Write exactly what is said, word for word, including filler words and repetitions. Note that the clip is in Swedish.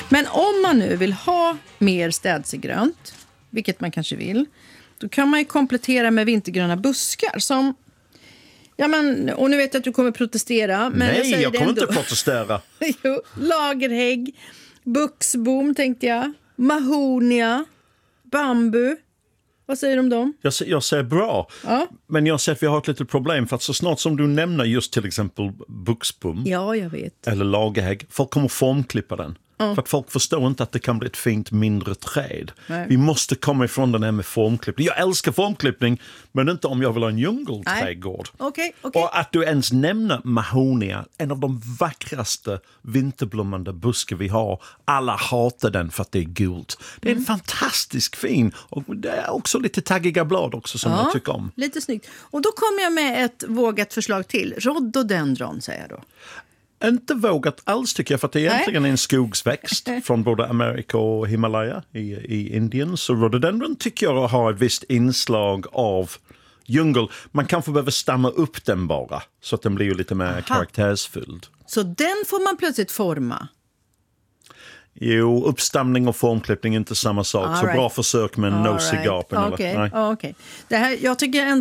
Men om man nu vill ha mer städsegrönt, vilket man kanske vill, då kan man ju komplettera med vintergröna buskar som... Ja, men, och nu vet jag att du kommer protestera. Men Nej, jag, säger jag det kommer ändå. inte protestera. Jo, lagerhägg, buxbom tänkte jag, mahonia, bambu. Vad säger du om dem? Jag, jag säger bra, Ja. men jag ser att vi har ett litet problem. För att så snart som du nämner just till exempel buxbom Ja, jag vet. eller lagerhägg, folk kommer formklippa den. Ja. För att folk förstår inte att det kan bli ett fint mindre träd. Nej. Vi måste komma ifrån den här med formklippning. Jag älskar formklippning, men inte om jag vill ha en djungelträdgård. Okej, okej. Och att du ens nämner mahonia, en av de vackraste vinterblommande buskar vi har. Alla hatar den för att det är gult. Det är en fantastisk fin, och det är också lite taggiga blad också som jag tycker om. Lite snyggt. Och då kommer jag med ett vågat förslag till. Rhododendron säger jag då. Inte vågat alls tycker jag, för att det är egentligen en skogsväxt från både Amerika och Himalaya i, i Indien. Så rhododendron tycker jag har ett visst inslag av djungel. Man kanske behöver stamma upp den bara, så att den blir ju lite mer Aha. karaktärsfylld. Så den får man plötsligt forma. Jo, uppstamning och formklippning är inte samma sak. All så right. bra försök med en All no cigar. right. Okej, Nej. okej. Det här, jag tycker ändå